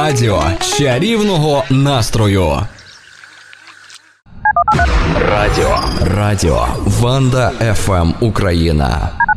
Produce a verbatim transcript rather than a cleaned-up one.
Радіо чарівного настрою. Радіо. Радіо Ванда еф ем Україна.